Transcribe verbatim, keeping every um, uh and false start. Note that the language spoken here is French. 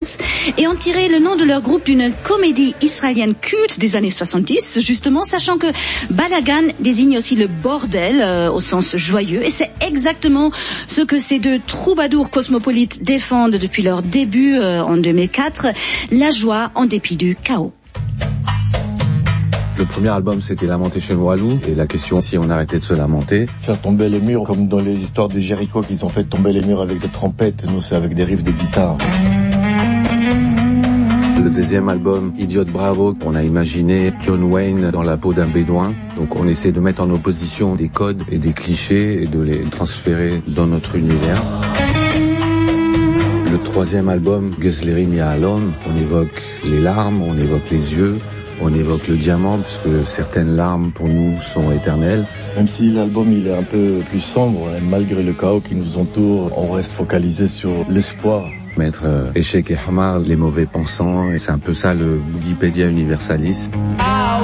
et ont tiré le nom de leur groupe d'une comédie israélienne culte des années soixante-dix, justement, sachant que Balagan désigne aussi le bordel euh, au sens joyeux, et c'est exactement ce que ces deux troubadours cosmopolites défendent depuis leur début euh, en deux mille quatre, la joie en dépit du chaos. Le premier album, c'était Lamentation Walou, et la question, si on arrêtait de se lamenter. Faire tomber les murs, comme dans les histoires de Jéricho, qu'ils ont fait tomber les murs avec des trompettes, nous c'est avec des riffs de guitare. Le deuxième album, Idiot Bravo, on a imaginé John Wayne dans la peau d'un bédouin. Donc on essaie de mettre en opposition des codes et des clichés et de les transférer dans notre univers. Le troisième album, Gezlerim Yahalom, on évoque les larmes, on évoque les yeux, on évoque le diamant, parce que certaines larmes pour nous sont éternelles. Même si l'album il est un peu plus sombre, hein, malgré le chaos qui nous entoure, on reste focalisé sur l'espoir. Mettre euh, Échec et Hamar, les mauvais pensants, et c'est un peu ça le Wikipédia universaliste.